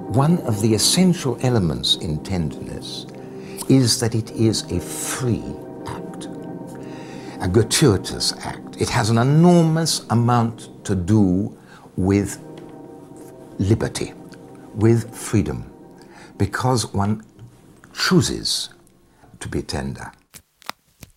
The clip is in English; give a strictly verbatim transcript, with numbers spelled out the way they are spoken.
One of the essential elements in tenderness is that it is a free act, a gratuitous act. It has an enormous amount to do with liberty, with freedom, because one chooses to be tender.